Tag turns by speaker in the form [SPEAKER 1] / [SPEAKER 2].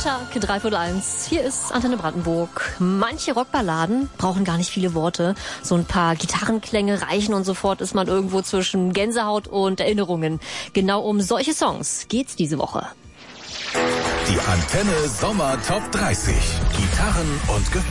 [SPEAKER 1] Sonntag, 1:03. Hier ist Antenne Brandenburg. Manche Rockballaden brauchen gar nicht viele Worte. So ein paar Gitarrenklänge reichen und sofort ist man irgendwo zwischen Gänsehaut und Erinnerungen. Genau um solche Songs geht's diese Woche.
[SPEAKER 2] Die Antenne Sommer Top 30. Gitarren und